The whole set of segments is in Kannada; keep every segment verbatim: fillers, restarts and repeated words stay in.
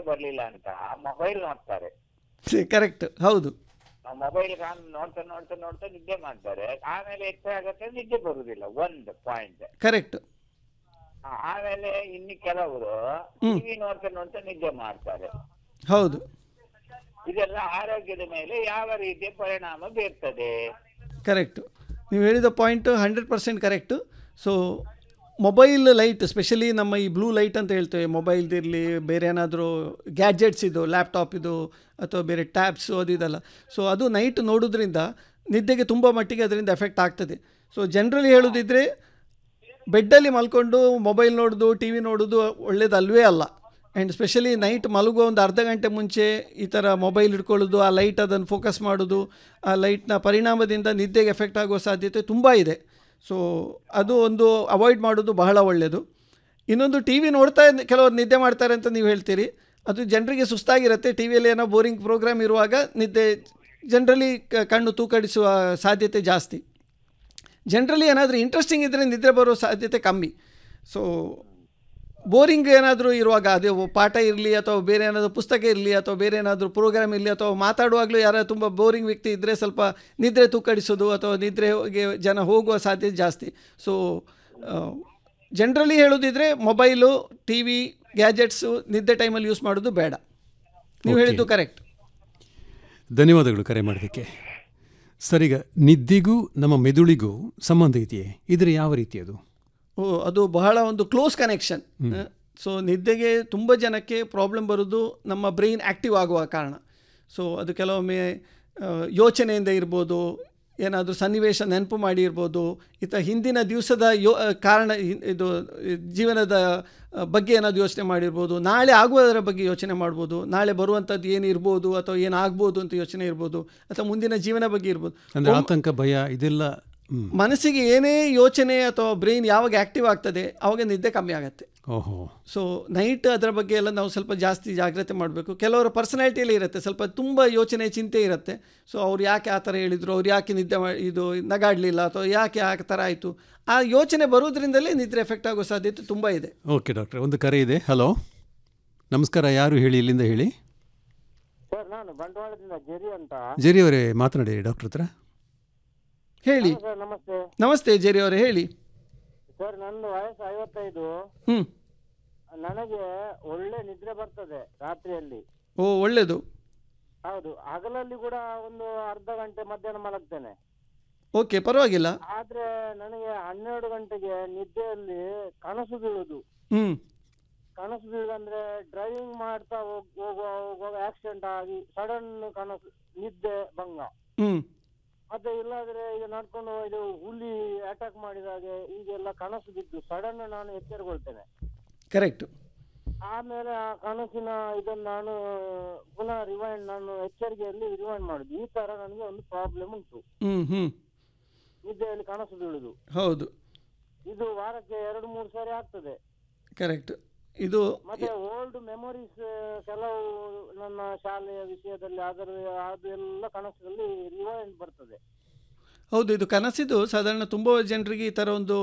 ಬರ್ಲಿಲ್ಲ ಅಂತ ಮೊಬೈಲ್ ನೋಡ್ತಾರೆ. ಕರೆಕ್ಟ್, ಹೌದು. ಮೊಬೈಲ್ ನೋಡ್ತಾ ನೋಡ್ತಾ ನೋಡ್ತಾ ನಿದ್ದೆ ಮಾಡ್ತಾರೆ. ಆಮೇಲೆ ಎಚ್ಚರ ಆಗತ್ತೆ, ನಿದ್ದೆ ಬರುದಿಲ್ಲ. ಒಂದು ಪಾಯಿಂಟ್ ಕರೆಕ್ಟ್. ಆಮೇಲೆ ಇನ್ನು ಕೆಲವರು ಟಿವಿ ನೋಡ್ತಾ ನೋಡ್ತಾ ನಿದ್ದೆ ಮಾಡ್ತಾರೆ. ಹೌದು. ಇದೆಲ್ಲ ಆರೋಗ್ಯದ ಮೇಲೆ ಯಾವ ರೀತಿಯ ಪರಿಣಾಮ ಬೀರ್ತದೆ? ಕರೆಕ್ಟು, ನೀವು ಹೇಳಿದ point hundred percent correct. So mobile light, specially ನಮ್ಮ ಈ ಬ್ಲೂ ಲೈಟ್ ಅಂತ ಹೇಳ್ತೇವೆ, ಮೊಬೈಲ್ದಿರಲಿ ಬೇರೆ ಏನಾದರೂ ಗ್ಯಾಜೆಟ್ಸ್ ಇದು, ಲ್ಯಾಪ್ಟಾಪ್ ಇದು ಅಥವಾ ಬೇರೆ ಟ್ಯಾಬ್ಸು ಅದು ಇದಲ್ಲ. ಸೊ ಅದು ನೈಟ್ ನೋಡೋದ್ರಿಂದ ನಿದ್ದೆಗೆ ತುಂಬ ಮಟ್ಟಿಗೆ ಅದರಿಂದ ಎಫೆಕ್ಟ್ ಆಗ್ತದೆ. ಸೊ ಜನರಲಿ ಹೇಳೋದಿದ್ರೆ ಬೆಡ್ಡಲ್ಲಿ ಮಲ್ಕೊಂಡು ಮೊಬೈಲ್ ನೋಡೋದು, ಟಿ ವಿ ನೋಡೋದು ಒಳ್ಳೇದಲ್ವೇ ಅಲ್ಲ. ಆ್ಯಂಡ್ ಸ್ಪೆಷಲಿ ನೈಟ್ ಮಲಗುವ ಒಂದು ಅರ್ಧ ಗಂಟೆ ಮುಂಚೆ ಈ ಥರ ಮೊಬೈಲ್ ಹಿಡ್ಕೊಳ್ಳೋದು, ಆ ಲೈಟ್ ಅದನ್ನು ಫೋಕಸ್ ಮಾಡೋದು, ಆ ಲೈಟ್ನ ಪರಿಣಾಮದಿಂದ ನಿದ್ದೆಗೆ ಎಫೆಕ್ಟ್ ಆಗುವ ಸಾಧ್ಯತೆ ತುಂಬ ಇದೆ. ಸೊ ಅದು ಒಂದು ಅವಾಯ್ಡ್ ಮಾಡೋದು ಬಹಳ ಒಳ್ಳೆಯದು. ಇನ್ನೊಂದು, ಟಿ ವಿ ನೋಡ್ತಾ ಕೆಲವರು ನಿದ್ದೆ ಮಾಡ್ತಾರೆ ಅಂತ ನೀವು ಹೇಳ್ತೀರಿ. ಅದು ಜನರಿಗೆ ಸುಸ್ತಾಗಿರುತ್ತೆ. ಟಿ ವಿಯಲ್ಲಿ ಏನೋ ಬೋರಿಂಗ್ ಪ್ರೋಗ್ರಾಮ್ ಇರುವಾಗ ನಿದ್ದೆ ಜನರಲಿ ಕಣ್ಣು ತೂಕಡಿಸುವ ಸಾಧ್ಯತೆ ಜಾಸ್ತಿ. ಜನರಲಿ ಏನಾದರೂ ಇಂಟ್ರೆಸ್ಟಿಂಗ್ ಇದ್ದರೆ ನಿದ್ರೆ ಬರೋ ಸಾಧ್ಯತೆ ಕಮ್ಮಿ. ಸೊ ಬೋರಿಂಗ್ ಏನಾದರೂ ಇರುವಾಗ, ಅದು ಪಾಠ ಇರಲಿ ಅಥವಾ ಬೇರೆ ಏನಾದರೂ ಪುಸ್ತಕ ಇರಲಿ ಅಥವಾ ಬೇರೆ ಏನಾದರೂ ಪ್ರೋಗ್ರಾಮ್ ಇರಲಿ ಅಥವಾ ಮಾತಾಡುವಾಗಲೂ ಯಾರು ತುಂಬ ಬೋರಿಂಗ್ ವ್ಯಕ್ತಿ ಇದ್ದರೆ ಸ್ವಲ್ಪ ನಿದ್ರೆ ತೂಕಡಿಸೋದು ಅಥವಾ ನಿದ್ರೆಗೆ ಜನ ಹೋಗುವ ಸಾಧ್ಯತೆ ಜಾಸ್ತಿ. So generally ಹೇಳೋದಿದ್ರೆ mobile, T V, gadgets ನಿದ್ದೆ ಟೈಮಲ್ಲಿ ಯೂಸ್ ಮಾಡೋದು ಬೇಡ. ನೀವು ಹೇಳಿದ್ದು ಕರೆಕ್ಟ್. ಧನ್ಯವಾದಗಳು ಕರೆ ಮಾಡೋದಕ್ಕೆ. ಸರಿಗ ನಿದ್ದೆಗೂ ನಮ್ಮ ಮೆದುಳಿಗೂ ಸಂಬಂಧ ಇದೆಯೇ? ಇದರ ಯಾವ ರೀತಿ ಅದು? ಓ, ಅದು ಬಹಳ ಒಂದು ಕ್ಲೋಸ್ ಕನೆಕ್ಷನ್. ಸೊ ನಿದ್ದೆಗೆ ತುಂಬ ಜನಕ್ಕೆ ಪ್ರಾಬ್ಲಮ್ ಬರೋದು ನಮ್ಮ ಬ್ರೈನ್ ಆ್ಯಕ್ಟಿವ್ ಆಗುವ ಕಾರಣ. ಸೊ ಅದು ಕೆಲವೊಮ್ಮೆ ಯೋಚನೆಯಿಂದ ಇರ್ಬೋದು, ಏನಾದರೂ ಸನ್ನಿವೇಶ ನೆನಪು ಮಾಡಿ ಇರ್ಬೋದು, ಇತ ಹಿಂದಿನ ದಿವಸದ ಯೋ ಕಾರಣ ಇದು ಜೀವನದ ಬಗ್ಗೆ ಏನಾದರೂ ಯೋಚನೆ ಮಾಡಿರ್ಬೋದು, ನಾಳೆ ಆಗುವುದರ ಬಗ್ಗೆ ಯೋಚನೆ ಮಾಡ್ಬೋದು, ನಾಳೆ ಬರುವಂಥದ್ದು ಏನು ಇರ್ಬೋದು ಅಥವಾ ಏನಾಗ್ಬೋದು ಅಂತ ಯೋಚನೆ ಇರ್ಬೋದು, ಅಥವಾ ಮುಂದಿನ ಜೀವನ ಬಗ್ಗೆ ಇರ್ಬೋದು. ಅಂದರೆ ಆತಂಕ, ಭಯ, ಇದೆಲ್ಲ ಮನಸ್ಸಿಗೆ ಏನೇ ಯೋಚನೆ ಅಥವಾ ಬ್ರೈನ್ ಯಾವಾಗ ಆ್ಯಕ್ಟಿವ್ ಆಗ್ತದೆ ಆವಾಗ ನಿದ್ದೆ ಕಮ್ಮಿ ಆಗುತ್ತೆ. ಓಹೋ. ಸೊ ನೈಟ್ ಅದರ ಬಗ್ಗೆ ಎಲ್ಲ ನಾವು ಸ್ವಲ್ಪ ಜಾಸ್ತಿ ಜಾಗ್ರತೆ ಮಾಡಬೇಕು. ಕೆಲವರ ಪರ್ಸನಾಲಿಟಿಯಲ್ಲಿ ಇರುತ್ತೆ, ಸ್ವಲ್ಪ ತುಂಬ ಯೋಚನೆ ಚಿಂತೆ ಇರುತ್ತೆ. ಸೊ ಅವ್ರು ಯಾಕೆ ಆ ಥರ ಹೇಳಿದರು, ಅವ್ರು ಯಾಕೆ ನಿದ್ದೆ ಮಾಡಿ ಇದು ನಗಾಡಲಿಲ್ಲ ಅಥವಾ ಯಾಕೆ ಆ ಥರ ಆಯಿತು, ಆ ಯೋಚನೆ ಬರೋದ್ರಿಂದಲೇ ನಿದ್ರೆ ಎಫೆಕ್ಟ್ ಆಗೋ ಸಾಧ್ಯತೆ ತುಂಬ ಇದೆ. ಓಕೆ ಡಾಕ್ಟರ್, ಒಂದು ಕರೆ ಇದೆ. ಹಲೋ, ನಮಸ್ಕಾರ. ಯಾರು ಹೇಳಿ, ಇಲ್ಲಿಂದ ಹೇಳಿ. ಸರ್, ನಾನು ಬಂಟ್ವಾಳದಿಂದ ಜೆರಿ ಅಂತ. ಜೆರಿ ಅವರೇ ಮಾತನಾಡಿ ಡಾಕ್ಟರ್ ಹತ್ರ. ಹೇಳಿ. ಸರ್ ನಮಸ್ತೆ. ನಮಸ್ತೆ ಜೆರಿ ಅವರೇ, ಹೇಳಿ. ಸರ್, ನಂದು ವಯಸ್ಸು ಐವತ್ತೈದು. ಹ್ಞೂ. ನನಗೆ ಒಳ್ಳೆ ನಿದ್ರೆ ಬರ್ತದೆ ರಾತ್ರಿಯಲ್ಲಿ. ಓ, ಒಳ್ಳೆಯದು. ಹೌದು, ಹಗಲಲ್ಲಿ ಕೂಡ ಒಂದು ಅರ್ಧ ಗಂಟೆ ಮಧ್ಯಾಹ್ನ ಮಲಗ್ತೇನೆ. ಓಕೆ, ಪರವಾಗಿಲ್ಲ. ಆದ್ರೆ ನನಗೆ ಹನ್ನೆರಡು ಗಂಟೆಗೆ ನಿದ್ದೆಯಲ್ಲಿ ಕನಸು ಬೀಳುದು. ಹ್ಞೂ. ಕನಸು ಬೀಳುದಂದ್ರೆ ಡ್ರೈವಿಂಗ್ ಮಾಡ್ತಾ ಹೋಗ್ ಹೋಗುವ ಹೋಗುವಾಗ ಆಕ್ಸಿಡೆಂಟ್ ಆಗಿ ಸಡನ್ ಕನಸು, ನಿದ್ದೆ ಭಂಗ. ಹ್ಞೂ. ಮತ್ತೆ ಇಲ್ಲಾದ್ರೆ ಈಗ ನಡ್ಕೊಂಡು ಇದು ಹುಲಿ ಅಟ್ಯಾಕ್ ಮಾಡಿದಾಗೆ ಈಗೆಲ್ಲ ಕನಸು ಬಿದ್ದು ಸಡನ್ ನಾನು ಎಚ್ಚರಗೊಳ್ತೇನೆ. ಕರೆಕ್ಟ್. ಆಮೇಲೆ ಆ ಕನಸಿನ ಇದನ್ನು ನಾನು ಪುನಃ ರಿವೈಂಡ್, ನಾನು ಎಚ್ಚರಿಕೆಯಲ್ಲಿ ರಿವೈಂಡ್ ಮಾಡುದು. ಈ ತರ ನನಗೆ ಒಂದು ಪ್ರಾಬ್ಲಮ್ ಉಂಟು. ಹ್ಮ್ ಹ್ಮ್. ನಿದ್ದೆಯಲ್ಲಿ ಕನಸು ಬೀಳುದು. ಹೌದು. ಇದು ವಾರಕ್ಕೆ ಎರಡು ಮೂರು ಸಾರಿ ಆಗ್ತದೆ. ಕರೆಕ್ಟ್. ಇದು ಮತ್ತೆ ಓಲ್ಡ್ ಮೆಮೊರೀಸ್ ಕೆಲವು ನನ್ನ ಶಾಲೆಯ ವಿಷಯದಲ್ಲಿ ಅದರ ಅದೆಲ್ಲ ಕನಸಲ್ಲಿ ರಿವೈಂಡ್ ಬರ್ತದೆ. ಹೌದು, ಇದು ಕನಸಿದು ಸಾಧಾರಣ ತುಂಬ ಜನರಿಗೆ ಈ ಥರ ಒಂದು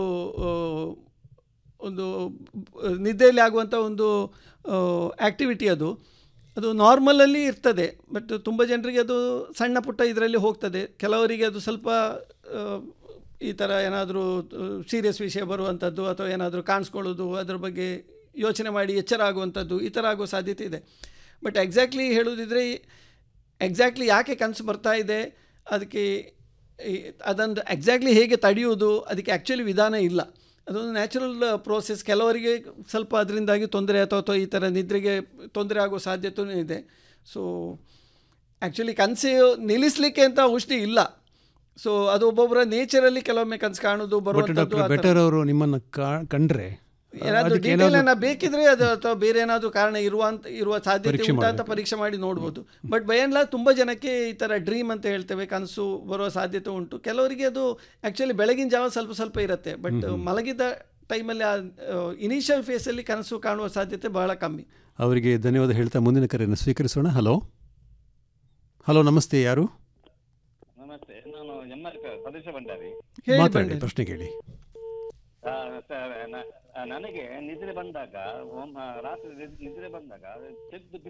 ಒಂದು ನಿದ್ದೆಯಲ್ಲಿ ಆಗುವಂಥ ಒಂದು ಆ್ಯಕ್ಟಿವಿಟಿ. ಅದು ಅದು ನಾರ್ಮಲಲ್ಲಿ ಇರ್ತದೆ, ಬಟ್ ತುಂಬ ಜನರಿಗೆ ಅದು ಸಣ್ಣ ಪುಟ್ಟ ಇದರಲ್ಲಿ ಹೋಗ್ತದೆ. ಕೆಲವರಿಗೆ ಅದು ಸ್ವಲ್ಪ ಈ ಥರ ಏನಾದರೂ ಸೀರಿಯಸ್ ವಿಷಯ ಬರುವಂಥದ್ದು ಅಥವಾ ಏನಾದರೂ ಕಾಣಿಸ್ಕೊಳ್ಳೋದು, ಅದರ ಬಗ್ಗೆ ಯೋಚನೆ ಮಾಡಿ ಎಚ್ಚರ ಆಗುವಂಥದ್ದು, ಈ ಥರ ಆಗೋ ಸಾಧ್ಯತೆ ಇದೆ. ಬಟ್ ಎಕ್ಸಾಕ್ಟ್ಲಿ ಹೇಳೋದಿದ್ರೆ ಎಕ್ಸಾಕ್ಟ್ಲಿ ಯಾಕೆ ಕನಸು ಬರ್ತಾ ಇದೆ, ಅದಕ್ಕೆ ಅದೊಂದು ಎಕ್ಸಾಕ್ಟ್ಲಿ ಹೇಗೆ ತಡೆಯುವುದು, ಅದಕ್ಕೆ ಆ್ಯಕ್ಚುಲಿ ವಿಧಾನ ಇಲ್ಲ. ಅದೊಂದು ನ್ಯಾಚುರಲ್ ಪ್ರೋಸೆಸ್. ಕೆಲವರಿಗೆ ಸ್ವಲ್ಪ ಅದರಿಂದಾಗಿ ತೊಂದರೆ ಅಥವಾ ಅಥವಾ ಈ ಥರ ನಿದ್ರೆಗೆ ತೊಂದರೆ ಆಗೋ ಸಾಧ್ಯತೆಯೂ ಇದೆ. ಸೊ ಆ್ಯಕ್ಚುಲಿ ಕನಸು ನಿಲ್ಲಿಸಲಿಕ್ಕೆ ಅಂತ ಔಷಧಿ ಇಲ್ಲ. ಸೊ ಅದು ಒಬ್ಬೊಬ್ಬರ ನೇಚರಲ್ಲಿ ಕೆಲವೊಮ್ಮೆ ಕನಸು ಕಾಣೋದು ಬರುವಂಥದ್ದು. ಬೆಟರ್ ಅವರು ನಿಮ್ಮನ್ನು ಕಂಡ್ರೆ ಏನಾದರೂ ಡೀಟೇಲ್ ಅನ್ನ ಬೇಕಿದ್ರೆ ಅದು ಅಥವಾ ಬೇರೆ ಏನಾದರೂ ಕಾರಣ ಇರುವಂತ ಇರುವ ಸಾಧ್ಯತೆ ಉಂಟಾ ಅಂತ ಪರೀಕ್ಷೆ ಮಾಡಿ ನೋಡ್ಬೋದು. ಬಟ್ ಬೈ ಆ್ಯಂಡ್ ಲಾರ್ಜ್ ತುಂಬ ಜನಕ್ಕೆ ಈ ಥರ ಡ್ರೀಮ್ ಅಂತ ಹೇಳ್ತೇವೆ, ಕನಸು ಬರೋ ಸಾಧ್ಯತೆ ಉಂಟು. ಕೆಲವರಿಗೆ ಅದು ಆ್ಯಕ್ಚುಲಿ ಬೆಳಗಿನ ಜಾವ ಸ್ವಲ್ಪ ಸ್ವಲ್ಪ ಇರುತ್ತೆ, ಬಟ್ ಮಲಗಿದ ಟೈಮಲ್ಲಿ ಆ ಇನಿಷಿಯಲ್ ಫೇಸಲ್ಲಿ ಕನಸು ಕಾಣುವ ಸಾಧ್ಯತೆ ಬಹಳ ಕಮ್ಮಿ. ಅವರಿಗೆ ಧನ್ಯವಾದ ಹೇಳ್ತಾ ಮುಂದಿನ ಕರೆಯನ್ನು ಸ್ವೀಕರಿಸೋಣ. ಹಲೋ ಹಲೋ ನಮಸ್ತೆ. ಯಾರು? ನಮಸ್ತೆ, ನಾನು ಎಂ ಆರ್ ಪ್ರದೇಶ ಭಂಡಾರಿ. ಮಾತಾಡಿ, ಪ್ರಶ್ನೆ ಕೇಳಿ. ನನಗೆ ನಿದ್ರೆ ಬಂದಾಗ ರಾತ್ರಿ ನಿದ್ರೆ ಬಂದಾಗ ತೆಗೆದು